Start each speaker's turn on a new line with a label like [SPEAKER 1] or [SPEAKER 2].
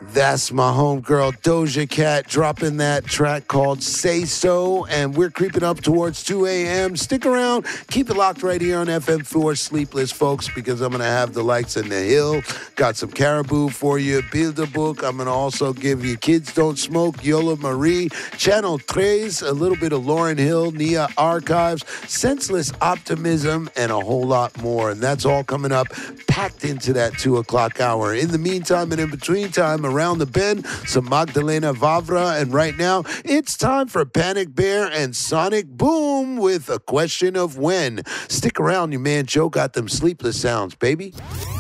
[SPEAKER 1] That's my homegirl Doja Cat dropping that track called Say So, and we're creeping up towards 2 a.m. Stick around. Keep it locked right here on FM4 Sleepless, folks, because I'm going to have the lights in the hill. Got some Caribou for you, Bilderboek. I'm going to also give you Kids Don't Smoke, Yola Marie, Channel 3, a little bit of Lauryn Hill, Nia Archives, Senseless Optimism, and a whole lot more. And that's all coming up, packed into that 2 o'clock hour. In the meantime and in between time, around the bend, some Magdalena Vavra, and right now, it's time for Panic Bear and Sonic Boom with A Question of When. Stick around, your man Joe got them sleepless sounds, baby.